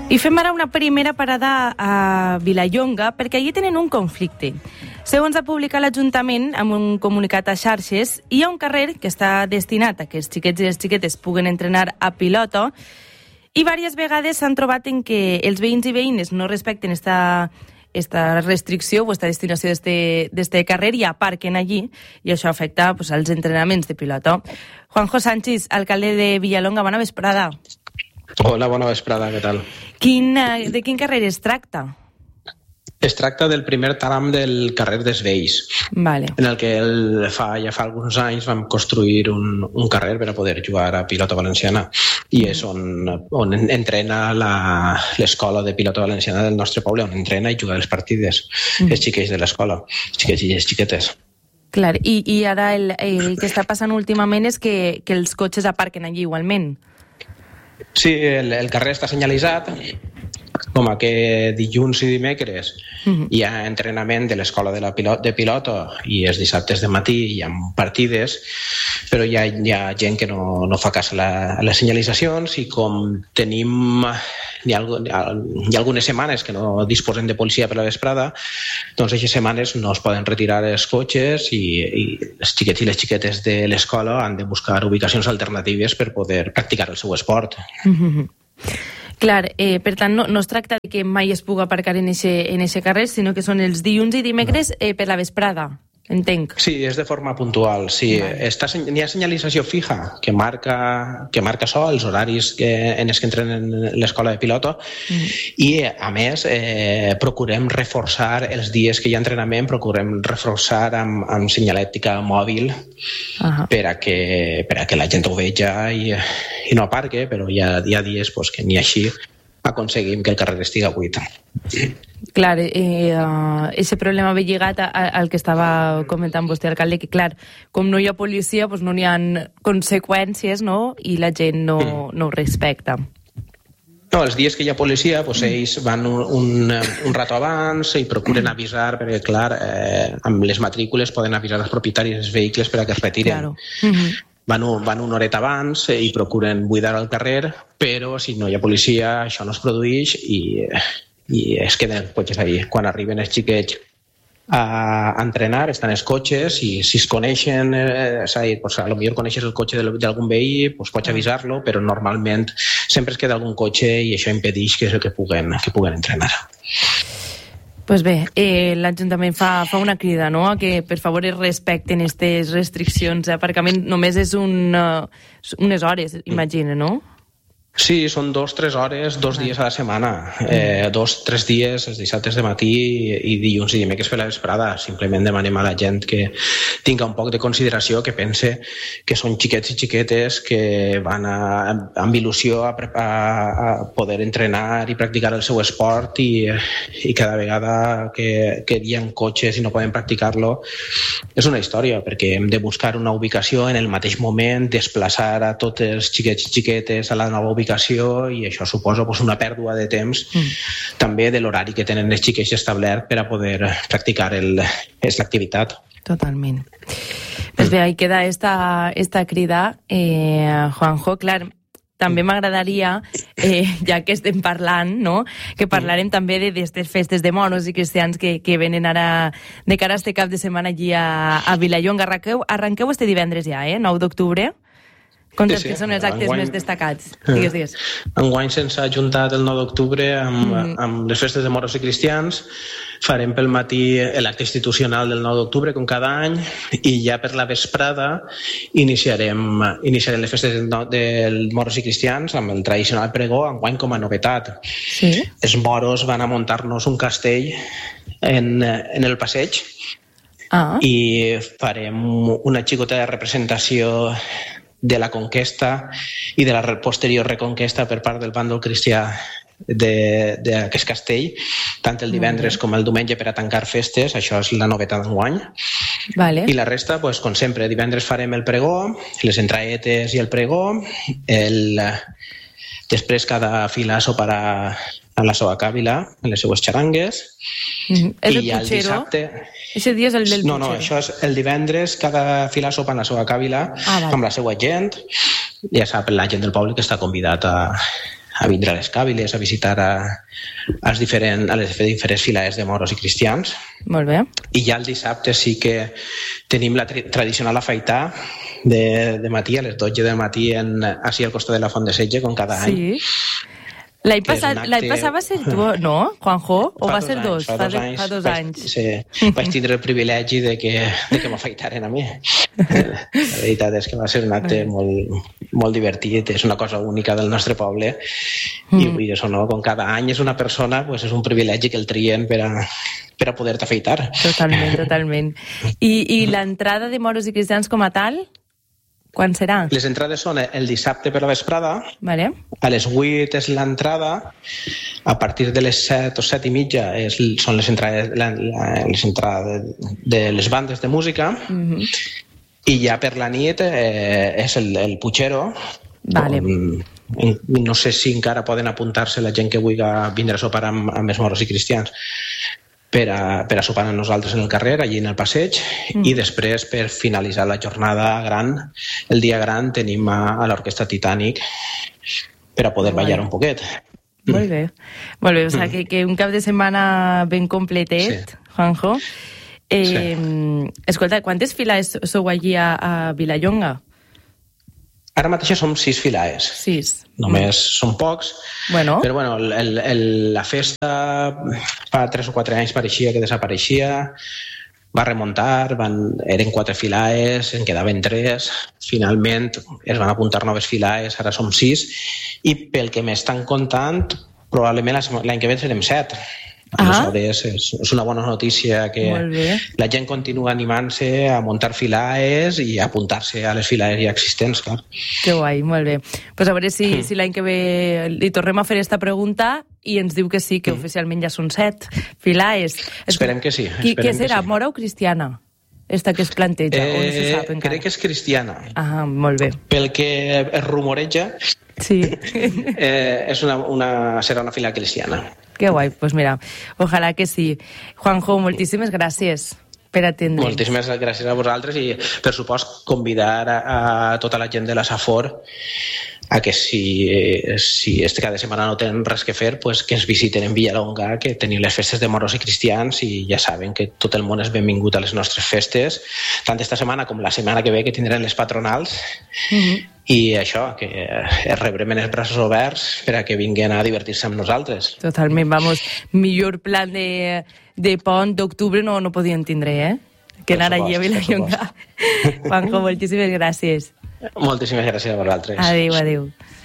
I fem ara una primera parada a Vilallonga perquè allí tenen un conflicte. Segons ha publicat l'Ajuntament amb un comunicat a xarxes, hi ha un carrer que està destinat a que els xiquets i les xiquetes puguen entrenar a pilota i diverses vegades s'han trobat en que els veïns i veïnes no respecten esta restricció o esta destinació d'este carrer i aparquen allí i això afecta pues, als entrenaments de pilota. Juanjo Sánchez, alcalde de Villalonga, bona vesprada. Hola, bona vesprada, què tal? De quin carrer es tracta? Es tracta del primer tram del carrer dels Vells, vale. En el que ja fa alguns anys vam construir un carrer per a poder jugar a pilota valenciana i és on entrena l'escola de pilota valenciana del nostre poble, on entrena i juga les partides els xiquets de l'escola, xiquets i les xiquetes. Clar, i ara el que està passant últimament és que els cotxes aparquen allí igualment. Sí, el carrer està senyalitzat com a que dilluns i dimecres hi ha entrenament de l'escola de pilota i els dissabtes de matí hi ha partides, però hi ha gent que no fa cas a les senyalitzacions i com tenim hi ha algunes setmanes que no disposem de policia per la vesprada, doncs aquestes setmanes no es poden retirar els cotxes i els xiquets i les xiquetes de l'escola han de buscar ubicacions alternatives per poder practicar el seu esport. Clar, per tant, no es tracta que mai es pugui aparcar en eixe carrer, sinó que són els dilluns i dimecres per la vesprada, entenc. Sí, és de forma puntual, sí. Vale. N'hi ha senyalització fija que marca això, els horaris en els que entrenen l'escola de pilota i, a més, procurem reforçar els dies que hi ha entrenament, procurem reforçar amb senyalètica mòbil per a que la gent ho veja i no aparque, però hi ha dies que ni així aconseguim que el carrer estigui buit. Clar, aquest problema ve lligat al que estava comentant vostè, alcalde, que clar, com no hi ha policia, doncs no hi ha conseqüències, no? I la gent no ho respecta. No, els dies que hi ha policia, ells van un rato abans i procuren avisar, perquè clar, amb les matrícules poden avisar els propietaris dels vehicles per a que es retiren. Claro. Van una horeta abans i procuren buidar el carrer, però si no hi ha policia això no es produeix i es queden els cotxes allí. Quan arriben els xiquets a entrenar, estan els cotxes i si es coneixen, potser coneixes el cotxe d'algun veí, pots avisar-lo, però normalment sempre es queda algun cotxe i això impedeix que puguen entrenar. Pues bé, l'Ajuntament fa una crida, no?, a que per favor es respecten aquestes restriccions d'aparcament. Només és unes hores, imagina, no? Sí, són 2-3 hores, 2 dies a la setmana, 2-3 dies, els dissabtes de matí i dilluns i dimecres per la vesprada. Simplement demanem a la gent que tinga un poc de consideració, que pense que són xiquets i xiquetes que van amb il·lusió a poder entrenar i practicar el seu esport i cada vegada que hi ha cotxes i no poden practicar-lo és una història, perquè hem de buscar una ubicació en el mateix moment, desplaçar a tots els xiquets i xiquetes a la nova ubicació i això suposa una pèrdua de temps també de l'horari que tenen els xiquets establert per a poder practicar l'activitat. Totalment. Pues bé, ahí queda esta crida, Juanjo. Clar, també m'agradaria, ja que estem parlant, no?, que parlarem també d'aquestes festes de moros i cristians que venen ara de cara a este cap de setmana allí a Vilallonga. Arranqueu este divendres ja, 9 d'octubre. Contes que són els actes més destacats. Digues. Enguany se'ns ha ajuntat el 9 d'octubre amb les festes de moros i cristians. Farem pel matí l'acte institucional del 9 d'octubre, com cada any, i ja per la vesprada iniciarem les festes del moros i cristians amb el tradicional pregó, enguany com a novetat. Sí? Els moros van a muntar-nos un castell en el passeig i farem una xicota de representació de la conquesta i de la posterior reconquesta per part del bàndol cristià d'aquest castell, tant el divendres com el diumenge per a tancar festes. Això és la novetat d'enguany. Vale. I la resta, com sempre, divendres farem el pregó, les entraetes i el pregó, després cada fila soparà a la seva càvila, en les seues xarangues. És el Puigero? Aquest dia és el del Puigero. No, això és el divendres, cada fila sopa en la seva càvila amb la seva gent. Ja sap la gent del poble que està convidat a a vindre a les Càviles, a visitar a les diferents filaes de moros i cristians. Molt bé. I ja el dissabte sí que tenim la tradicional afaitar de matí, a les 12 del matí, així al costat de la Font de Setge, com cada any. Sí. L'any passat va ser tu, no, Juanjo? O va ser dos? Fa 2 anys. Sí, vaig tindre el privilegi de que m'afaitaren a mi. La veritat és que va ser un acte molt divertit, és una cosa única del nostre poble, i això, no? Com cada any és una persona, pues és un privilegi que el trien per a poder-te afaitar. Totalment. I l'entrada de moros i cristians com a tal, quan serà? Les entrades són el dissabte per la vesprada, vale. A les 8 és l'entrada, a partir de les 7 o 7 i mitja són les entrades de les bandes de música, i ja per la nit és el Puchero. Vale. No sé si encara poden apuntar-se la gent que vulgui vindre a sopar amb els moros i cristians per a sopar amb nosaltres en el carrer, allí en el passeig, i després, per finalitzar la jornada gran, el dia gran, tenim a l'Orquestra Titanic per a poder ballar un poquet. Molt bé. O sigui, que un cap de setmana ben completet, Juanjo. Escolta, quantes filaes sou allí a Vilallonga? Ara mateix som 6 filaes. 6. Només són pocs, però la festa fa 3 o 4 anys pareixia que desapareixia, va remuntar, eren 4 filaes, en quedaven 3, finalment es van apuntar noves filaes, ara som 6, i pel que m'estan contant, probablement l'any que ve serem 7. Aleshores, és una bona notícia que la gent continua animant-se a muntar filaes i a apuntar-se a les filaes ja existents, clar. Que guai, molt bé. Pues a veure si l'any que ve li tornem a fer esta pregunta i ens diu que sí, que oficialment ja són 7 filaes. Esperem que sí. Què serà, mora o cristiana? Esta que es planteja, o no se sap encara? Crec que és cristiana. Ah, molt bé. Pel que es rumoreja, serà una fila cristiana. Que guai, pues mira, ojalà que sí. Juanjo, moltíssimes gràcies per atendre. Moltíssimes gràcies a vosaltres i, per supost, convidar a tota la gent de la Safor a que si cada setmana no tenen res que fer, pues que ens visiten en Vilallonga, que tenim les festes de moros i cristians, i ja saben que tot el món és benvingut a les nostres festes, tant esta setmana com la setmana que ve, que tindran les patronals, i això, que rebrem els braços oberts per a que vinguin a divertir-se amb nosaltres. Totalment, vamos, millor plan de pont d'octubre no podien tindre, que anar allí a Vilallonga. Juanjo, moltíssimes gràcies. Moltíssimes gràcies a vosaltres. Adéu.